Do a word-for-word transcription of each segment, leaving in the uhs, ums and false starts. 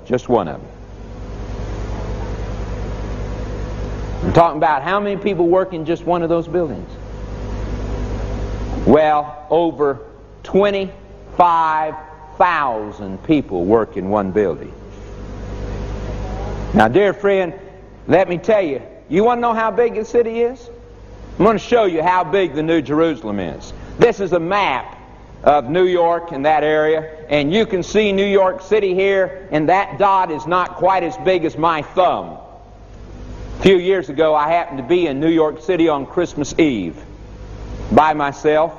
just one of them. I'm talking about how many people work in just one of those buildings. Well, over twenty-five thousand people work in one building. Now, dear friend, let me tell you, you want to know how big the city is? I'm going to show you how big the New Jerusalem is. This is a map of New York and that area, and you can see New York City here, and that dot is not quite as big as my thumb. A few years ago, I happened to be in New York City on Christmas Eve by myself.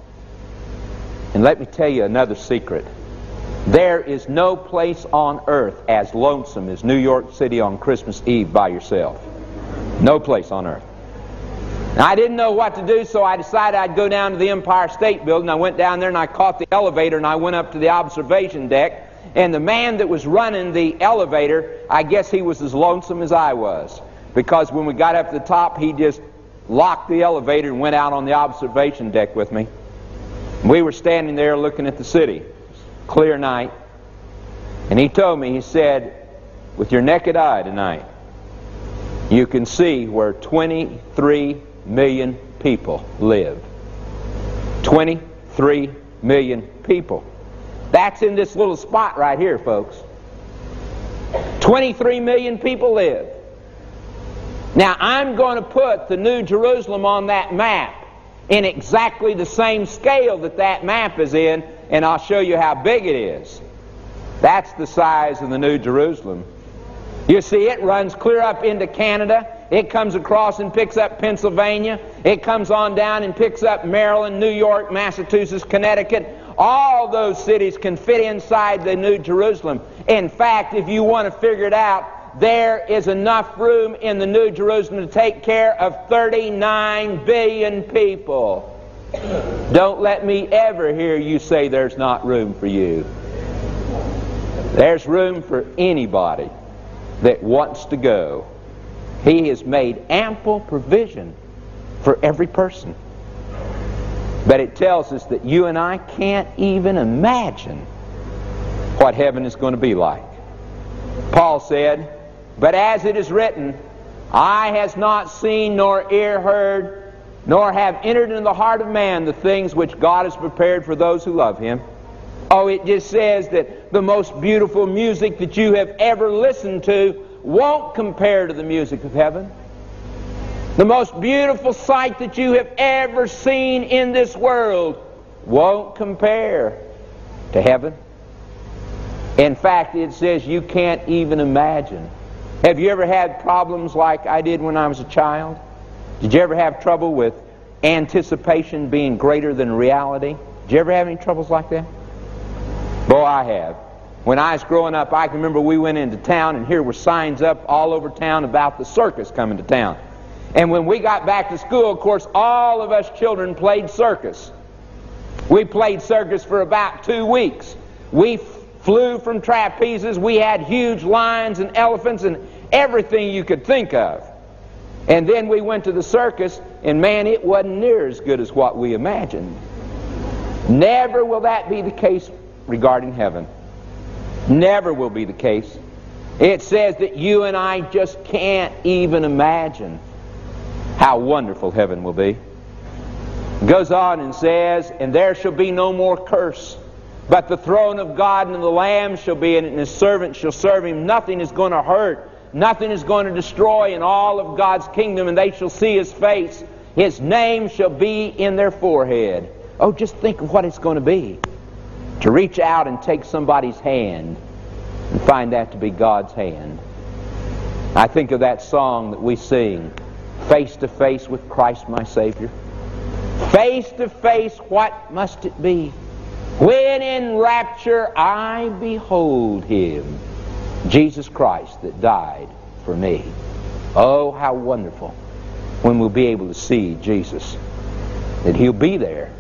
And let me tell you another secret. There is no place on earth as lonesome as New York City on Christmas Eve by yourself. No place on earth. Now, I didn't know what to do, so I decided I'd go down to the Empire State Building. I went down there and I caught the elevator and I went up to the observation deck. And the man that was running the elevator, I guess he was as lonesome as I was. Because when we got up to the top, he just locked the elevator and went out on the observation deck with me. We were standing there looking at the city. Clear night. And he told me, he said, with your naked eye tonight, you can see where twenty-three million people live. twenty-three million people. That's in this little spot right here, folks. twenty-three million people live. Now, I'm going to put the New Jerusalem on that map in exactly the same scale that that map is in, and I'll show you how big it is. That's the size of the New Jerusalem. You see, it runs clear up into Canada. It comes across and picks up Pennsylvania. It comes on down and picks up Maryland, New York, Massachusetts, Connecticut. All those cities can fit inside the New Jerusalem. In fact, if you want to figure it out, there is enough room in the New Jerusalem to take care of thirty-nine billion people. Don't let me ever hear you say there's not room for you. There's room for anybody that wants to go. He has made ample provision for every person. But it tells us that you and I can't even imagine what heaven is going to be like. Paul said, but as it is written, eye has not seen, nor ear heard, nor have entered into the heart of man the things which God has prepared for those who love Him. Oh, it just says that the most beautiful music that you have ever listened to won't compare to the music of heaven. The most beautiful sight that you have ever seen in this world won't compare to heaven. In fact, it says you can't even imagine. Have you ever had problems like I did when I was a child? Did you ever have trouble with anticipation being greater than reality? Did you ever have any troubles like that? Boy, I have. When I was growing up, I can remember we went into town and here were signs up all over town about the circus coming to town. And when we got back to school, of course, all of us children played circus. We played circus for about two weeks. We flew from trapezes. We had huge lions and elephants and everything you could think of. And then we went to the circus, and man, it wasn't near as good as what we imagined. Never will that be the case regarding heaven. Never will be the case. It says that you and I just can't even imagine how wonderful heaven will be. It goes on and says, and there shall be no more curse, but the throne of God and the Lamb shall be in it, and His servants shall serve Him. Nothing is going to hurt. Nothing is going to destroy in all of God's kingdom, and they shall see His face. His name shall be in their forehead. Oh, just think of what it's going to be. To reach out and take somebody's hand and find that to be God's hand. I think of that song that we sing, face to face with Christ my Savior. Face to face, what must it be? When in rapture I behold Him, Jesus Christ that died for me. Oh, how wonderful when we'll be able to see Jesus, that He'll be there.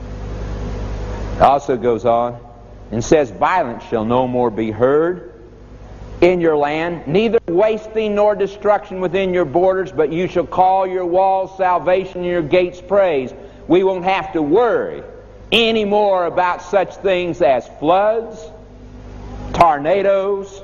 It also goes on and says, violence shall no more be heard in your land, neither wasting nor destruction within your borders, but you shall call your walls salvation and your gates praise. We won't have to worry anymore about such things as floods, tornadoes,